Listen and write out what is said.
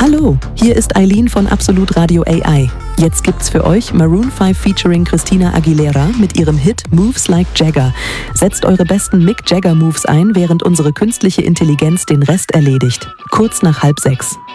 Hallo, hier ist Eileen von Absolut Radio AI. Jetzt gibt's für euch Maroon 5 featuring Christina Aguilera mit ihrem Hit Moves Like Jagger. Setzt eure besten Mick Jagger Moves ein, während unsere künstliche Intelligenz den Rest erledigt. Kurz nach 5:30.